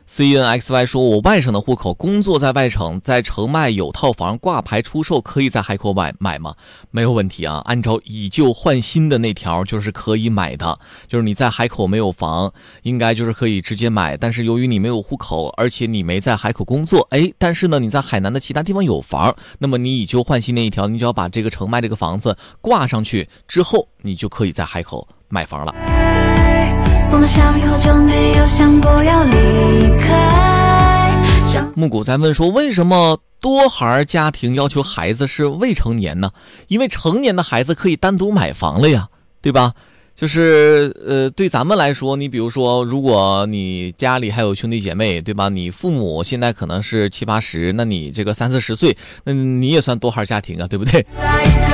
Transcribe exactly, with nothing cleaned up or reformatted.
C N X Y 说，我外省的户口，工作在外省，在澄迈有套房挂牌出售，可以在海口买买吗？没有问题啊，按照以旧换新的那条就是可以买的，就是你在海口没有房，应该就是可以直接买，但是由于你没有户口，而且你没在海口工作，哎，但是呢你在海南的其他地方有房，那么你以旧换新那一条，你就要把这个澄迈这个房子挂上去之后，你就可以在海口买房了。 我们相遇后就没有想过要离开。 木谷在问说，为什么多孩家庭要求孩子是未成年呢？因为成年的孩子可以单独买房了呀，对吧？就是呃，对咱们来说，你比如说，如果你家里还有兄弟姐妹，对吧？你父母现在可能是七八十，那你这个三四十岁，那你也算多孩家庭啊，对不对？